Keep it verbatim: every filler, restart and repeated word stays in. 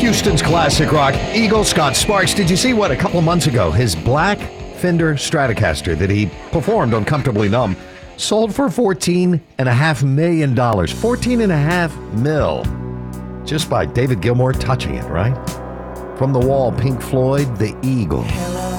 Houston's classic rock, Eagle, Scott Sparks. Did you see what, a couple of months ago, his black Fender Stratocaster that he performed on Comfortably Numb sold for fourteen and a half million dollars. fourteen and a half mil. Just by David Gilmour touching it, right? From the wall, Pink Floyd, The Eagle.